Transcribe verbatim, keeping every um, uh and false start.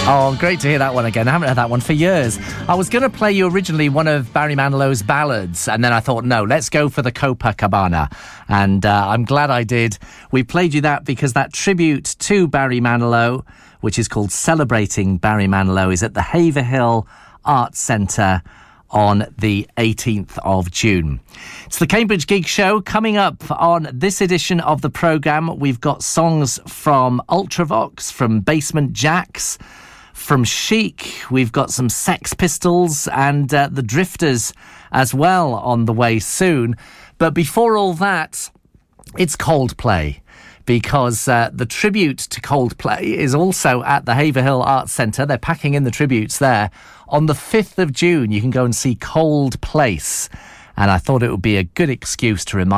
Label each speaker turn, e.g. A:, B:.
A: Oh, great to hear that one again. I haven't heard that one for years. I was going to play you originally one of Barry Manilow's ballads, and then I thought, no, let's go for the Copacabana. And uh, I'm glad I did. We played you that because that tribute to Barry Manilow, which is called Celebrating Barry Manilow, is at the Haverhill Arts Centre on the eighteenth of June. It's the Cambridge Gig Show. Coming up on this edition of the programme, we've got songs from Ultravox, from Basement Jaxx, from Chic. We've got some Sex Pistols and uh, the Drifters as well on the way soon. But before all that, it's Coldplay, because uh, the tribute to Coldplay is also at the Haverhill Arts Centre. They're packing in the tributes there. On the fifth of June, you can go and see Cold Place. And I thought it would be a good excuse to remind